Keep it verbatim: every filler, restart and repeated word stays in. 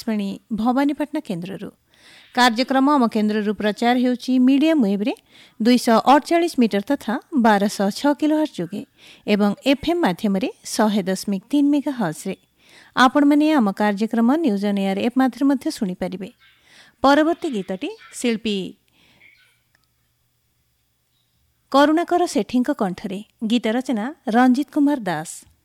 आकाशवाणी भवानीपाटना केन्द्ररू कार्यक्रम आम केन्द्ररू प्रचार हेउची मीडियम वेव्रे दुईश अड़चाश मीटर तथा बारश छ किलोहर्ट्ज जोगे एवं एफएम माध्यम शहे दशमिक तीन मेगा हर्ट्ज आपण मैंने आम कार्यक्रम न्यूज ऑन एयर एप माध्यम शुणी पारिबे। परवर्ती गीतटी शिल्पी करुणाकर सेठी कंठरे गीत रचना रंजित कुमार दास।